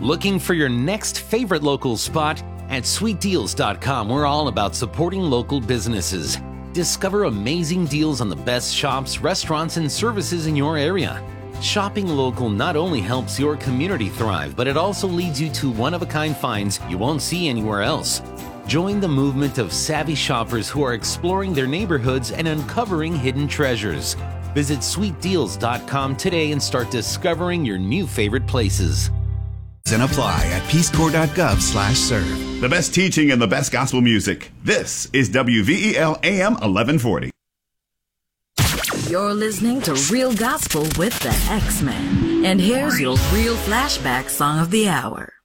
Looking for your next favorite local spot? At sweetdeals.com, we're all about supporting local businesses. Discover amazing deals on the best shops, restaurants, and services in your area. Shopping local not only helps your community thrive, but it also leads you to one-of-a-kind finds you won't see anywhere else. Join the movement of savvy shoppers who are exploring their neighborhoods and uncovering hidden treasures. Visit sweetdeals.com today and start discovering your new favorite places. And apply at peacecorps.gov/serve. The best teaching and the best gospel music. This is WVEL AM 1140. You're listening to Real Gospel with the X-Men. And here's your Real Flashback Song of the Hour.